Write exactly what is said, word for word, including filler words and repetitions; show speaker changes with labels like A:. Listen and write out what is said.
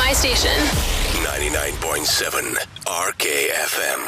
A: My station.
B: ninety-nine point seven R K F M.